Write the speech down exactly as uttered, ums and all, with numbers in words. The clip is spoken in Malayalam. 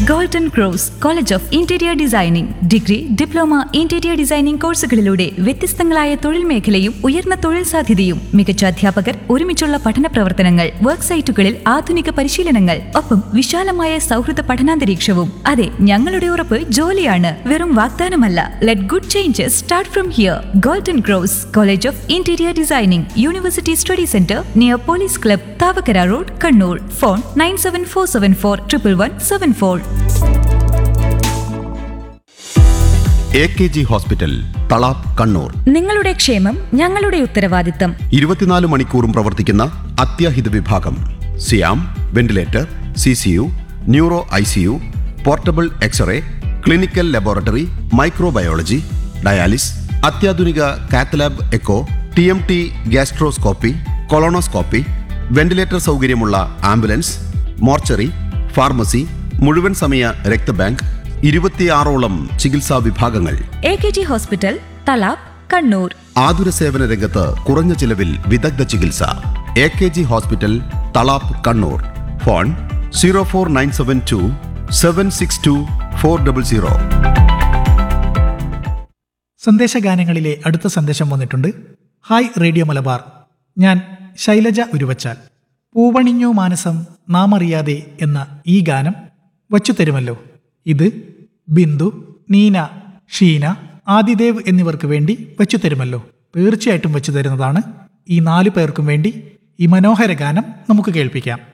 Golden cross college of interior designing degree, diploma, interior designing കോഴ്സുകളിലൂടെ വ്യത്യസ്തങ്ങളായ തൊഴിൽ മേഖലയും ഉയർന്ന തൊഴിൽ സാധ്യതയും മികച്ച അധ്യാപകർ, ഒരുമിച്ചുള്ള പഠന പ്രവർത്തനങ്ങൾ, വർക്ക് സൈറ്റുകളിൽ ആധുനിക പരിശീലനങ്ങൾ, ഒപ്പം വിശാലമായ സൗഹൃദ പഠനാന്തരീക്ഷവും. അതെ, ഞങ്ങളുടെ ഉറപ്പ് ജോലിയാണ്, വെറും വാഗ്ദാനമല്ല. Let good changes start from here. Golden cross college of interior designing, university study centre near police club, Thavakkara road, Kannur. Phone nine seven four seven four triple one seven four. A K G hospital, Thalap, Kannur. നിങ്ങളുടെ ക്ഷേമം ഞങ്ങളുടെ ഉത്തരവാദിത്തം. ഇരുപത്തിനാല് മണിക്കൂറും പ്രവർത്തിക്കുന്ന അത്യാഹിത വിഭാഗം, സിയാം, ventilator, C C U, neuro I C U, portable x-ray, clinical laboratory, microbiology, dialysis, അത്യാധുനിക cath lab echo, T M T, gastroscopy, colonoscopy, ventilator സൗകര്യമുള്ള ആംബുലൻസ്, മോർച്ചറി, ഫാർമസി, മുഴുവൻ സമയ രക്തബാങ്ക്, ഇരുപത്തിയാറോളം ചികിത്സാ വിഭാഗങ്ങൾ. A K G hospital, Thalap, Kannur. ആതുര സേവന രംഗത്ത് കുറഞ്ഞ ചിലവിൽ വിദഗ്ധ ചികിത്സ. A K G hospital, Thalap, Kannur. Phone zero four nine seven to seven six to four double zero. സന്ദേശഗാനങ്ങളിലെ അടുത്ത സന്ദേശം വന്നിട്ടുണ്ട്. ഹായ് റേഡിയോ മലബാർ, ഞാൻ ശൈലജ ഉരുവച്ചാൽ. പൂവണിഞ്ഞു മാനസം നാം അറിയാതെ എന്ന ഈ ഗാനം വച്ചു തരുമല്ലോ. ഇത് ബിന്ദു, നീന, ഷീന, ആദിദേവ് എന്നിവർക്ക് വേണ്ടി വച്ചു തരുമല്ലോ. തീർച്ചയായിട്ടും വച്ചു തരുന്നതാണ്. ഈ നാലു പേർക്കും വേണ്ടി ഈ മനോഹര ഗാനം നമുക്ക് കേൾപ്പിക്കാം.